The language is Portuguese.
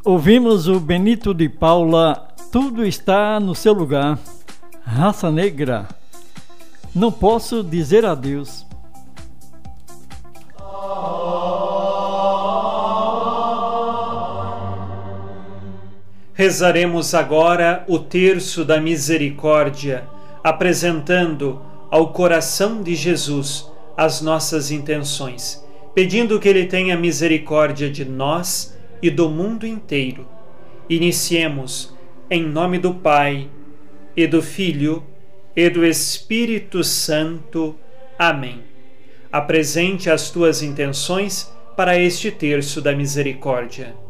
Ouvimos o Benito de Paula, Tudo está no seu lugar. Raça Negra, Não posso dizer adeus. Rezaremos agora o terço da misericórdia, apresentando ao coração de Jesus as nossas intenções, pedindo que Ele tenha misericórdia de nós e do mundo inteiro. Iniciemos em nome do Pai, e do Filho, e do Espírito Santo. Amém. Apresente as tuas intenções para este terço da misericórdia.